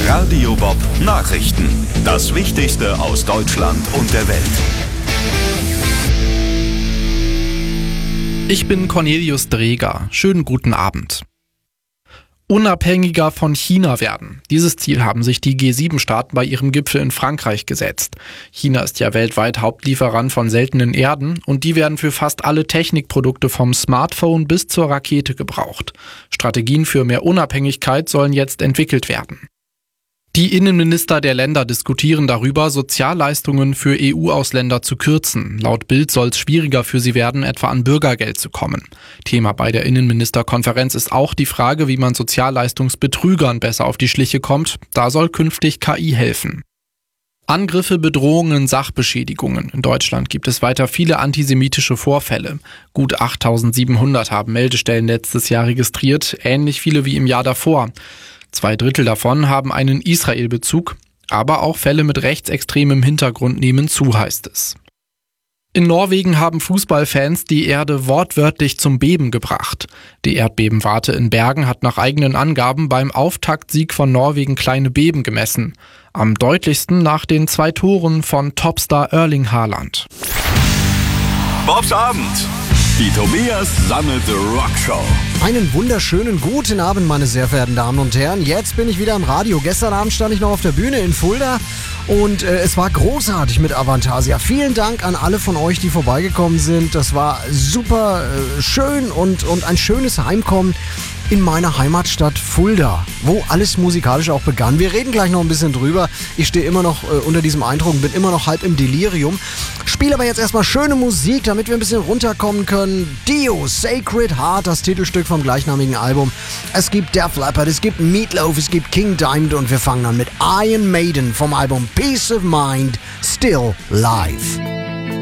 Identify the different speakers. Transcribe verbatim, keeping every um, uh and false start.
Speaker 1: Radio Bob Nachrichten. Das Wichtigste aus Deutschland und der Welt.
Speaker 2: Ich bin Cornelius Dreger. Schönen guten Abend. Unabhängiger von China werden. Dieses Ziel haben sich die G sieben Staaten bei ihrem Gipfel in Frankreich gesetzt. China ist ja weltweit Hauptlieferant von seltenen Erden und die werden für fast alle Technikprodukte vom Smartphone bis zur Rakete gebraucht. Strategien für mehr Unabhängigkeit sollen jetzt entwickelt werden. Die Innenminister der Länder diskutieren darüber, Sozialleistungen für E U-Ausländer zu kürzen. Laut Bild soll es schwieriger für sie werden, etwa an Bürgergeld zu kommen. Thema bei der Innenministerkonferenz ist auch die Frage, wie man Sozialleistungsbetrügern besser auf die Schliche kommt. Da soll künftig K I helfen. Angriffe, Bedrohungen, Sachbeschädigungen. In Deutschland gibt es weiter viele antisemitische Vorfälle. Gut achttausendsiebenhundert haben Meldestellen letztes Jahr registriert, ähnlich viele wie im Jahr davor. Zwei Drittel davon haben einen Israel-Bezug, aber auch Fälle mit rechtsextremem Hintergrund nehmen zu, heißt es. In Norwegen haben Fußballfans die Erde wortwörtlich zum Beben gebracht. Die Erdbebenwarte in Bergen hat nach eigenen Angaben beim Auftaktsieg von Norwegen kleine Beben gemessen. Am deutlichsten nach den zwei Toren von Topstar Erling Haaland.
Speaker 1: Bobs Abend. Die Tobias Sammelte Rockshow.
Speaker 3: Einen wunderschönen guten Abend, meine sehr verehrten Damen und Herren. Jetzt bin ich wieder im Radio. Gestern Abend stand ich noch auf der Bühne in Fulda und äh, es war großartig mit Avantasia. Vielen Dank an alle von euch, die vorbeigekommen sind. Das war super äh, schön und, und ein schönes Heimkommen in meiner Heimatstadt Fulda, wo alles musikalisch auch begann. Wir reden gleich noch ein bisschen drüber. Ich stehe immer noch äh, unter diesem Eindruck, bin immer noch halb im Delirium. Spiele aber jetzt erstmal schöne Musik, damit wir ein bisschen runterkommen können. Dio, Sacred Heart, das Titelstück vom gleichnamigen Album. Es gibt Def Leppard, es gibt Meatloaf, es gibt King Diamond und wir fangen an mit Iron Maiden vom Album Peace of Mind, Still Live.